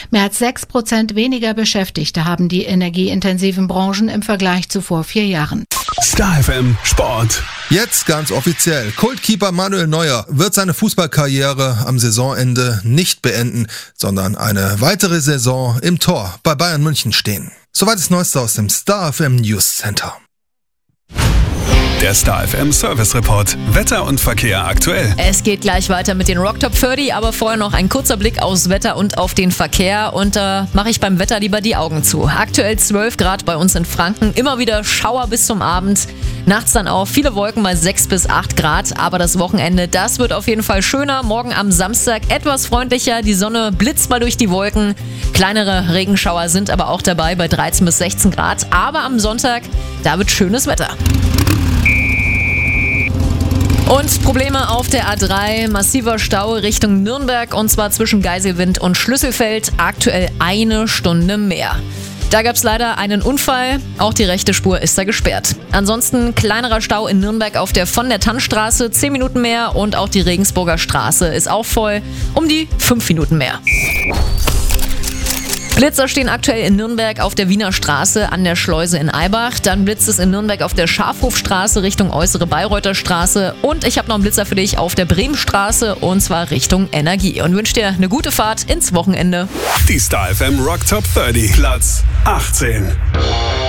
Mehr als 6% weniger Beschäftigte haben die energieintensiven Branchen im Vergleich zu vor 4 Jahren. Star FM Sport. Jetzt ganz offiziell. Kultkeeper Manuel Neuer wird seine Fußballkarriere am Saisonende nicht beenden, sondern eine weitere Saison im Tor bei Bayern München stehen. Soweit das Neueste aus dem Star FM News Center. Der Star FM Service Report. Wetter und Verkehr aktuell. Es geht gleich weiter mit den Rock Top 30, aber vorher noch ein kurzer Blick aufs Wetter und auf den Verkehr. Und da mache ich beim Wetter lieber die Augen zu. Aktuell 12 Grad bei uns in Franken. Immer wieder Schauer bis zum Abend. Nachts dann auch viele Wolken bei 6 bis 8 Grad. Aber das Wochenende, das wird auf jeden Fall schöner. Morgen am Samstag etwas freundlicher. Die Sonne blitzt mal durch die Wolken. Kleinere Regenschauer sind aber auch dabei bei 13 bis 16 Grad. Aber am Sonntag, da wird schönes Wetter. Und Probleme auf der A3, massiver Stau Richtung Nürnberg und zwar zwischen Geiselwind und Schlüsselfeld, aktuell 1 Stunde mehr. Da gab es leider einen Unfall, auch die rechte Spur ist da gesperrt. Ansonsten kleinerer Stau in Nürnberg auf der von der Tannstraße, 10 Minuten mehr und auch die Regensburger Straße ist auch voll, um die 5 Minuten mehr. Blitzer stehen aktuell in Nürnberg auf der Wiener Straße an der Schleuse in Eibach. Dann blitzt es in Nürnberg auf der Schafhofstraße Richtung Äußere Bayreuther Straße. Und ich habe noch einen Blitzer für dich auf der Bremenstraße und zwar Richtung Energie. Und wünsche dir eine gute Fahrt ins Wochenende. Die Star FM Rock Top 30. Platz 18.